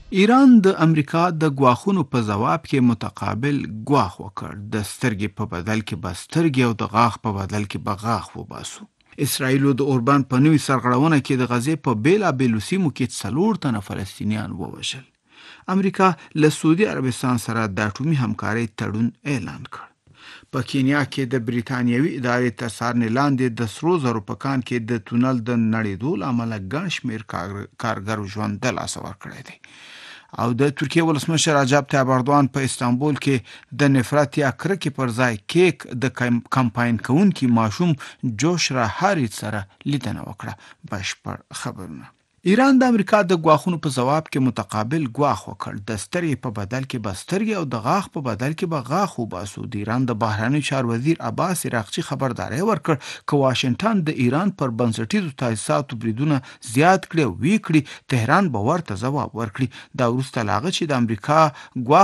ایران د امریکا د ګواښونو په ځواب کې متقابل ګواښ وکړ. د سترګې په بدل کې به سترګې او د غاښ په بدل کې به غاښ وباسو. اسرائیلو د اوربان په نوي سرغړونه کې د غزې په بیلابیلو سیمو کې 4 تنه فلسطینیان ووژل. امریکا له سعودي عربستان سره د اټومي همکارۍ تړون اعلان کړ. په کینیا کې د بریتانیوي ادارې تر څارنې لاندې د سرو زرو په کان کې د تونل د نړېدو له امله ګڼ شمېر کارګرو ژوند د لاسه ورکړی دی. او د ترکیه ولسمشر رجب طیب اردوغان په استانبول کې د نفرت یا کرکې پر ځای کیک د کمپاین کوونکي ماشوم جوشرا هاریت سره لیدنه وکړه. بشپړ خبرونه. ایران د امریکا د ګواښونو په ځواب کې متقابل ګواښ وکړ. د سترګې په بدل کې به سترګې او د غاښ په بدل کې به غاښ وباسو. د ایران د بهرنیو چارو وزیر عباس عراقچي خبرداری ورکړ که واشنگټن د ایران پر بنسټیزو تاسیساتو بریدونه زیات کړي او وی کړي، تهران به ورته ځواب ورکړي. دا وروسته له هغه چې د امریکا ګواښ